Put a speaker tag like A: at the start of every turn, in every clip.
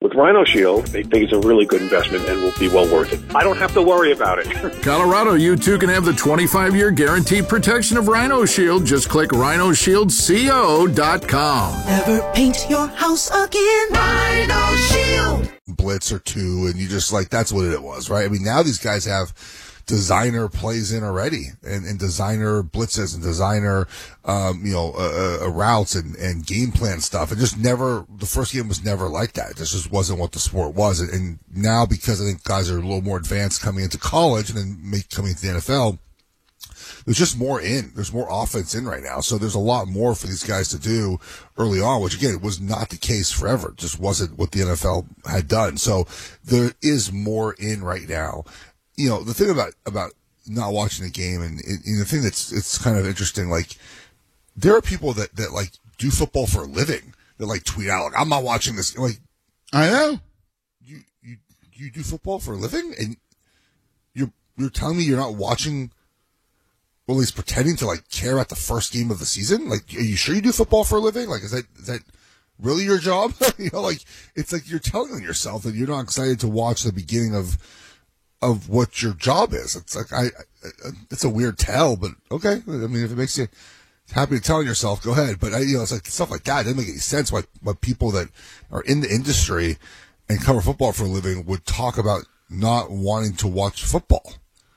A: With Rhino Shield, they think it's a really good investment and will be well worth it. I don't have to worry about it.
B: Colorado, you too can have the 25-year guaranteed protection of Rhino Shield. Just click rhinoshieldco.com.
C: Never paint your house again. Rhino Shield.
D: Blitz or two, and you just like, that's what it was, right? I mean, now these guys have designer plays in already, and designer blitzes and designer, routes and game plan stuff. It just never, the first game was never like that. This just wasn't what the sport was. And now, because I think guys are a little more advanced coming into college and then coming into the NFL, there's just more in. There's more offense in right now. So there's a lot more for these guys to do early on, which again, was not the case forever. It just wasn't what the NFL had done. So there is more in right now. You know, the thing about not watching the game and the thing it's kind of interesting, like, there are people that like do football for a living that like tweet out, like, I'm not watching this. Like,
E: I know.
D: You do football for a living and you're telling me you're not watching, or at least pretending to like care about the first game of the season? Like, are you sure you do football for a living? Like, is that really your job? You know, like, it's like you're telling yourself that you're not excited to watch the beginning of what your job is. It's like, it's a weird tell, but okay. I mean, if it makes you happy to tell yourself, go ahead. But it's like stuff like that. It doesn't make any sense why people that are in the industry and cover football for a living would talk about not wanting to watch football.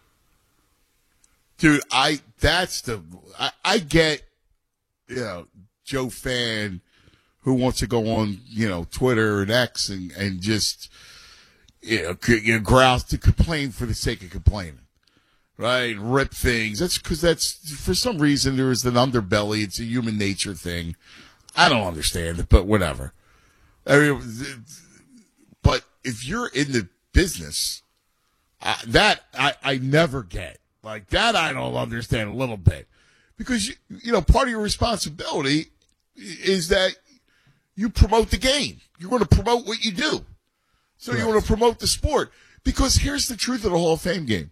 E: Dude, I get, Joe Fan who wants to go on, Twitter and X and just, grouse to complain for the sake of complaining, right? Rip things. That's because for some reason there is an underbelly. It's a human nature thing. I don't understand it, but whatever. I mean, but if you're in the business, that I never get. Like, that I don't understand a little bit. Because, part of your responsibility is that you promote the game. You're going to promote what you do. So you want to promote the sport. Because here's the truth of the Hall of Fame game.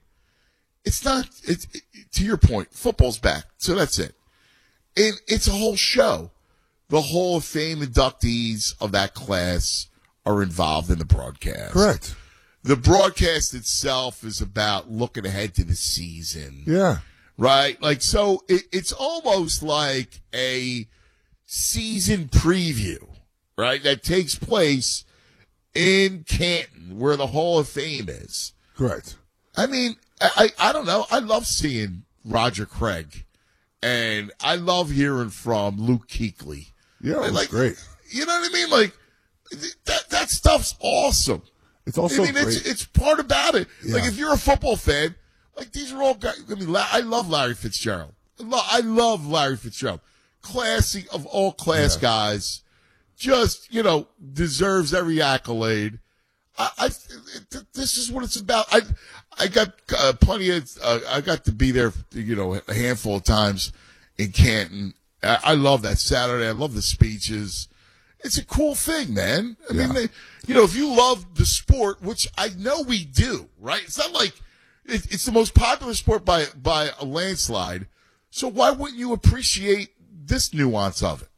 E: To your point, football's back. So that's it. And it's a whole show. The Hall of Fame inductees of that class are involved in the broadcast.
D: Correct.
E: The broadcast itself is about looking ahead to the season.
D: Yeah.
E: Right? Like, so it's almost like a season preview, right? That takes place in Canton, where the Hall of Fame is.
D: Correct.
E: I mean, I don't know. I love seeing Roger Craig, and I love hearing from Luke Kuechly.
D: Yeah, it's great.
E: You know what I mean? Like, that stuff's awesome.
D: It's also
E: great. It's part about it. Yeah. Like, if you're a football fan, like, these are all guys. I mean, I love Larry Fitzgerald. I love Larry Fitzgerald. Classy of all class guys. Just, deserves every accolade. This is what it's about. I got plenty of, I got to be there, a handful of times in Canton. I love that Saturday. I love the speeches. It's a cool thing, man. I mean, if you love the sport, which I know we do, right? It's not like it's the most popular sport by a landslide. So why wouldn't you appreciate this nuance of it?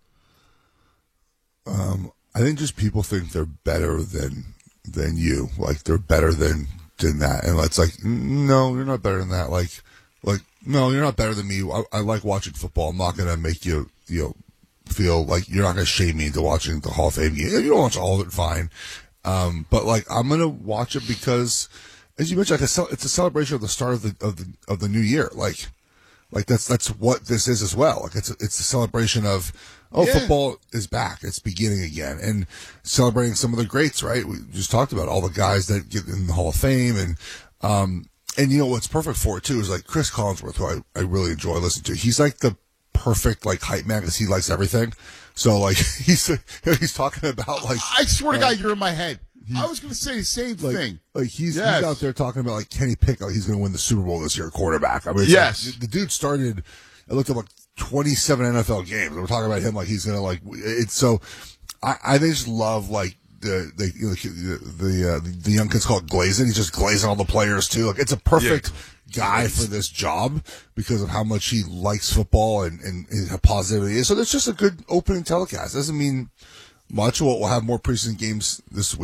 D: I think just people think they're better than you. Like, they're better than that. And it's like, no, you're not better than that. Like, no, you're not better than me. I like watching football. I'm not going to make you, feel like you're not going to shame me into watching the Hall of Fame game. You don't watch all of it, fine. But like, I'm going to watch it because, as you mentioned, it's a celebration of the start of the new year. Like that's what this is as well. Like, it's a celebration of, football is back. It's beginning again, and celebrating some of the greats, right? We just talked about all the guys that get in the Hall of Fame, and what's perfect for it too is like Chris Collinsworth, who I really enjoy listening to. He's like the perfect like hype man because he likes everything. So like he's talking about like,
E: I swear to God, you're in my head. I was going to say the same thing.
D: Like he's out there talking about like Kenny Pickett. He's going to win the Super Bowl this year, quarterback. I mean, like, the dude started. I looked up like 27 NFL games. We're talking about him like he's going to like. It's so. I just love like the young kids call it glazing. He's just glazing all the players too. Like, it's a perfect guy for this job because of how much he likes football and how positive he is. So that's just a good opening telecast. Doesn't mean much. We'll have more preseason games this week.